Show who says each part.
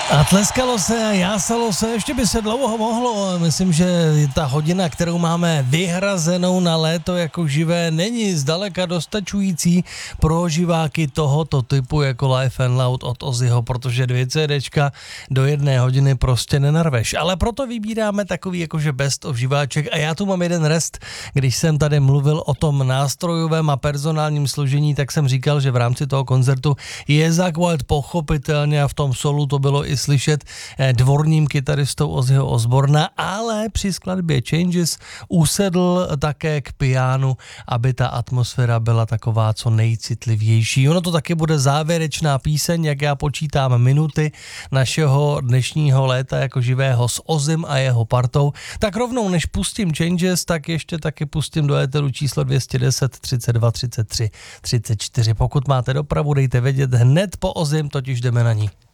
Speaker 1: A tleskalo se a jásalo se, ještě by se dlouho mohlo. Myslím, že ta hodina, kterou máme vyhrazenou na léto jako živé, není zdaleka dostačující pro živáky tohoto typu jako Life and Loud od Ozzyho, protože 2 CDčka do 1 hodiny prostě nenarveš. Ale proto vybíráme takový jakože best of živáček a já tu mám jeden rest. Když jsem tady mluvil o tom nástrojovém a personálním složení, tak jsem říkal, že v rámci toho koncertu je Zakk Wylde pochopitelně a v tom solu to bylo i slyšet dvorním kytaristou Ozzyho Osbourna, ale při skladbě Changes usedl také k pianu, aby ta atmosféra byla taková co nejcitlivější. Ono to taky bude závěrečná píseň, jak já počítám minuty našeho dnešního léta jako živého s Ozzym a jeho partou. Tak rovnou, než pustím Changes, tak ještě taky pustím do éteru číslo 210 32 33 34. Pokud máte dopravu, dejte vědět hned po Ozzym, totiž jdeme na ní.